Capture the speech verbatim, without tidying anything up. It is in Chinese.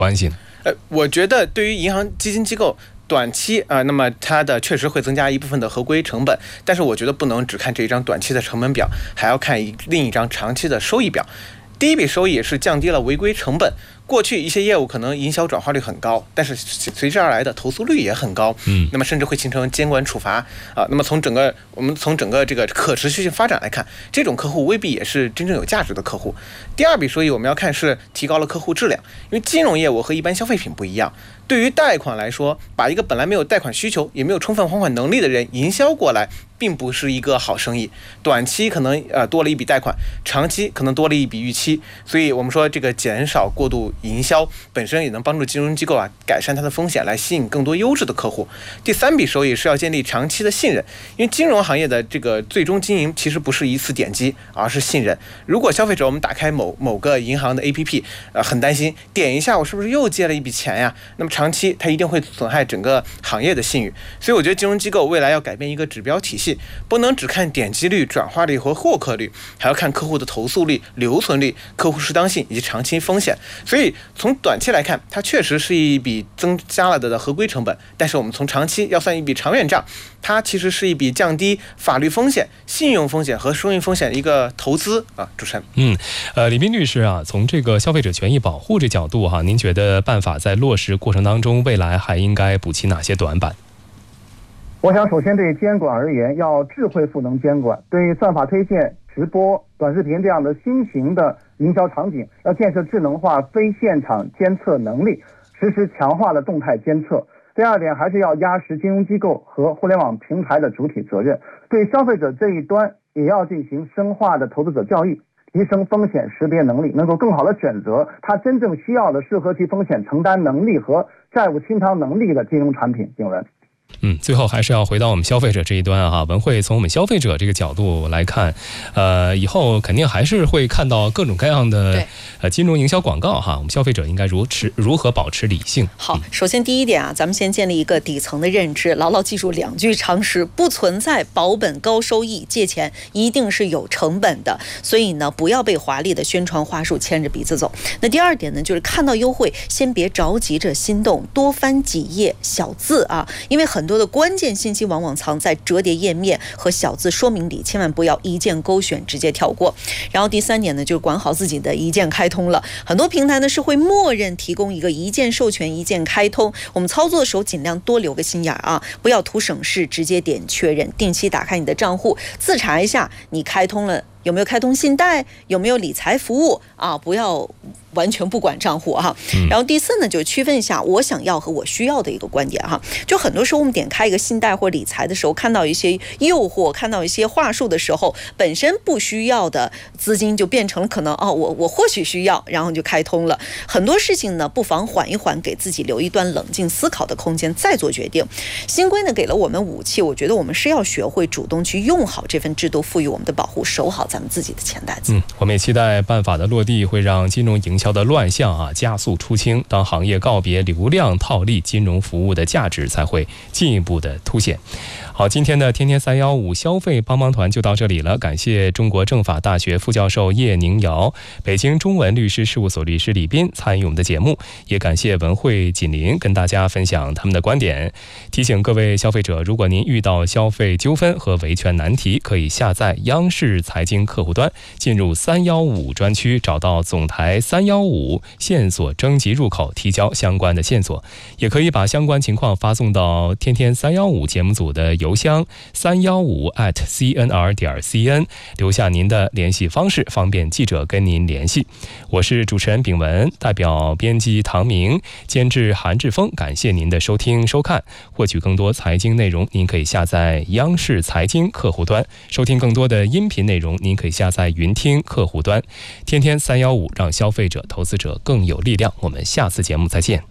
关系呢？ 呃，我觉得对于银行基金机构短期啊、呃，那么它的确实会增加一部分的合规成本，但是我觉得不能只看这一张短期的成本表，还要看一另一张长期的收益表。第一笔收益也是降低了违规成本。过去一些业务可能营销转化率很高，但是随之而来的投诉率也很高，嗯，那么甚至会形成监管处罚啊。那么从整个我们从整个这个可持续性发展来看，这种客户未必也是真正有价值的客户。第二笔收益我们要看是提高了客户质量，因为金融业务和一般消费品不一样。对于贷款来说，把一个本来没有贷款需求也没有充分还款能力的人营销过来，并不是一个好生意。短期可能呃多了一笔贷款，长期可能多了一笔逾期。所以我们说这个减少过度营销本身也能帮助金融机构啊改善它的风险，来吸引更多优质的客户。第三笔收益是要建立长期的信任，因为金融行业的这个最终经营其实不是一次点击，而是信任。如果消费者我们打开某某个银行的 A P P， 呃很担心点一下我是不是又借了一笔钱呀？那么长期它一定会损害整个行业的信誉。所以我觉得金融机构未来要改变一个指标体系，不能只看点击率、转化率和获客率，还要看客户的投诉率、留存率、客户适当性以及长期风险。所以从短期来看，它确实是一笔增加了的合规成本，但是我们从长期要算一笔长远账，它其实是一笔降低法律风险、信用风险和收益风险的一个投资啊。主持人， 嗯，呃，李斌律师啊，从这个消费者权益保护这角度哈、啊，您觉得办法在落实过程当中，未来还应该补齐哪些短板？ 我想，首先对监管而言，要智慧赋能监管，对算法推荐、直播、短视频这样的新型的营销场景，要建设智能化非现场监测能力，实施强化的动态监测。第二点，还是要压实金融机构和互联网平台的主体责任，对消费者这一端也要进行深化的投资者教育，提升风险识别能力，能够更好的选择他真正需要的适合其风险承担能力和债务清偿能力的金融产品。景文。 嗯，最后还是要回到我们消费者这一端啊，文慧从我们消费者这个角度来看，呃，以后肯定还是会看到各种各样的呃金融营销广告哈，我们消费者应该如持如何保持理性？ 好，首先第一点啊，咱们先建立一个底层的认知，牢牢记住两句常识：不存在保本高收益，借钱一定是有成本的。所以呢，不要被华丽的宣传话术牵着鼻子走。那第二点呢，就是看到优惠，先别着急着心动，多翻几页小字啊，因为很多的关键信息往往藏在折叠页面和小字说明里，千万不要一键勾选直接跳过。然后第三点呢，就是管好自己的一键开通了。很多平台呢是会默认提供一个一键授权、一键开通，我们操作的时候尽量多留个心眼啊，不要图省事直接点确认。定期打开你的账户，自查一下你开通了有没有开通信贷，有没有理财服务啊，不要完全不管账户哈。然后第四呢，就区分一下我想要和我需要的一个观点哈。就很多时候我们点开一个信贷或理财的时候，看到一些诱惑，看到一些话术的时候，本身不需要的资金就变成了可能哦，我我或许需要，然后就开通了。很多事情呢，不妨缓一缓，给自己留一段冷静思考的空间，再做决定。新规呢给了我们武器，我觉得我们是要学会主动去用好这份制度赋予我们的保护，守好咱们自己的钱袋子。 嗯，我们也期待办法的落地会让金融营销的乱象啊加速出清，当行业告别流量套利，金融服务的价值才会进一步的凸显。好，今天的天天三幺五消费帮帮团就到这里了，感谢中国政法大学副教授叶宁瑶，北京中文律师事务所律师李斌参与我们的节目，也感谢文慧、锦麟跟大家分享他们的观点。提醒各位消费者，如果您遇到消费纠纷和维权难题，可以下载央视财经客户端，进入三幺五专区，找到总台三幺五线索征集入口，提交相关的线索，也可以把相关情况发送到天天三幺五节目组的邮箱三幺五 at c n r 点 c n， 留下您的联系方式，方便记者跟您联系。我是主持人炳文，代表编辑唐明，监制韩志峰，感谢您的收听收看。获取更多财经内容，您可以下载央视财经客户端，收听更多的音频内容，您可以下载云听客户端。天天三幺五，让消费者投资者更有力量。我们下次节目再见。